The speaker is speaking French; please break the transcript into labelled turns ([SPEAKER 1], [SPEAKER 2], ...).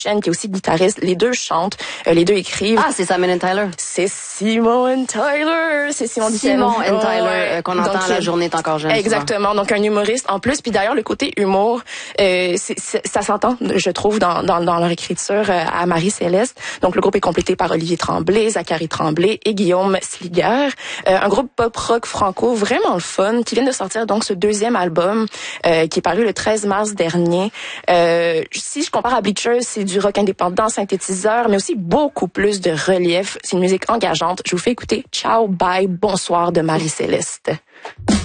[SPEAKER 1] qui est aussi guitariste. Les deux chantent, les deux écrivent.
[SPEAKER 2] Ah, c'est Simon and Tyler.
[SPEAKER 1] C'est Simon and Tyler. C'est Simon and
[SPEAKER 2] Tyler qu'on entend La journée est encore jeune.
[SPEAKER 1] Exactement.
[SPEAKER 2] Souvent.
[SPEAKER 1] Donc un humoriste en plus. Puis d'ailleurs le côté humour, ça s'entend, je trouve, dans leur écriture à Marie-Céleste. Donc le groupe est complété par Olivier Tremblay, Zachary Tremblay et Guillaume Sliger. Un groupe pop rock franco vraiment le fun qui vient de sortir donc ce deuxième album qui est paru le 13 mars dernier. Si je compare à Bleachers, c'est du rock indépendant, synthétiseur, mais aussi beaucoup plus de relief. C'est une musique engageante. Je vous fais écouter Ciao, bye, bonsoir de Marie-Céleste.